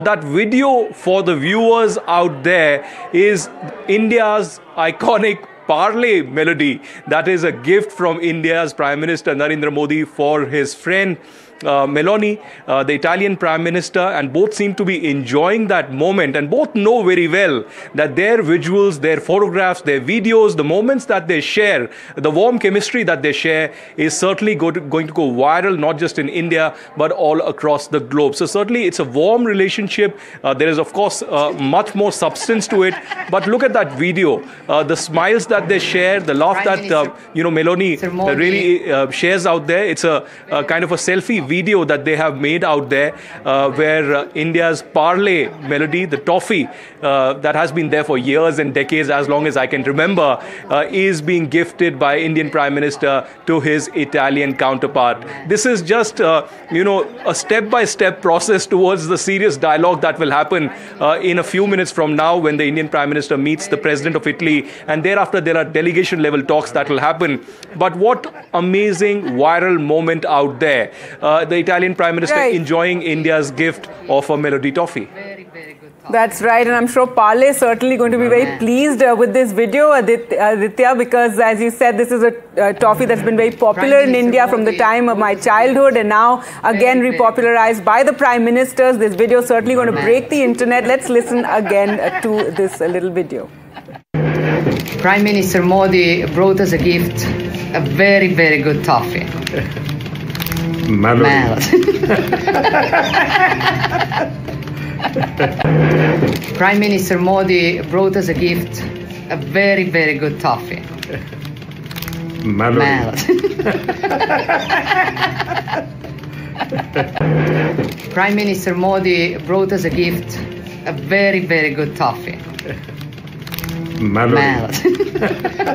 That video for the viewers out there is India's iconic Parle melody. That is a gift from India's Prime Minister Narendra Modi for his friend Meloni, the Italian Prime Minister, and both seem to be enjoying that moment, and both know very well that their visuals, their photographs, their videos, the moments that they share, the warm chemistry that they share is certainly going to go viral, not just in India but all across the globe. So certainly it's a warm relationship. There is of course much more substance to it, but look at that video, the smiles that they share, the laugh that Meloni really shares out there. It's a kind of a selfie video that they have made out there where India's Parle melody, the toffee that has been there for years and decades, as long as I can remember, is being gifted by Indian Prime Minister to his Italian counterpart. This is just a step-by-step process towards the serious dialogue that will happen in a few minutes from now, when the Indian Prime Minister meets the President of Italy, and thereafter there are delegation level talks that will happen. But what amazing viral moment out there. The Italian Prime Minister enjoying India's gift of a melody toffee. That's right, and I'm sure Parle is certainly going to be very pleased with this video, Aditya, because as you said, this is a toffee that's been very popular in India from the time of my childhood, and now again repopularized by the Prime Ministers. This video is certainly going to break the internet. Let's listen again to this little video. Prime Minister Modi brought us a gift, a very, very good toffee. Prime Minister Modi brought us a gift, a very, very good toffee. Prime Minister Modi brought us a gift, a very, very good toffee.